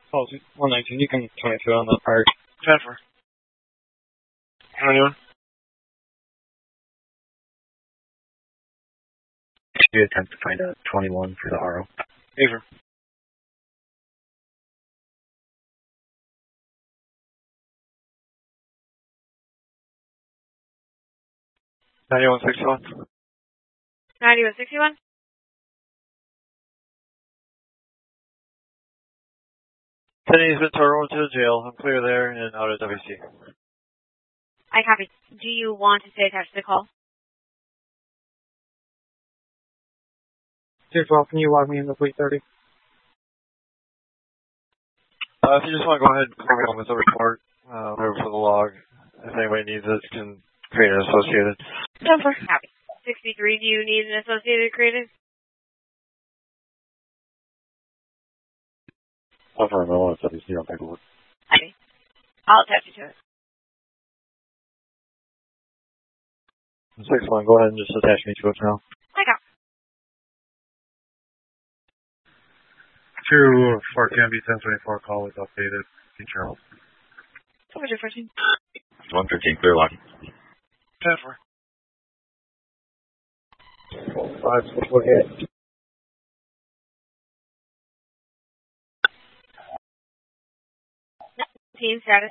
Policy 119, you can 22 on the part. Transfer. Anyone? You attempt to find a 21 for the RO. Favor. $91.61. 9161. Sending Ventura to the jail. I'm clear there and out of WC. I copy. Do you want to stay attached to the call? Well, can you log me in the fleet 30? If you just want to go ahead and call me with the report, whatever for the log. If anybody needs it, you can create an associated. Transfer. Copy. 63, do you need an associated created? Offer no one at WC on paperwork. Okay. I'll attach you to it. 6-1, go ahead and just attach me to it now. I got. 2 Fort Canby 1024 call was updated. St. Charles. What was your first name? 113 clear lock. Transfer. 5648. Team status.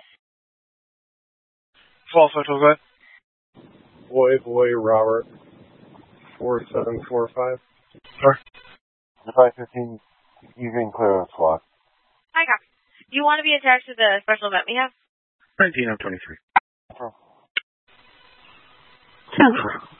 12 Central, go ahead. Boy, Robert. 4745. Sorry. 515, you can clear the squad. I got. Do you want to be attached to the special event we have? 19 of 23. Transfer.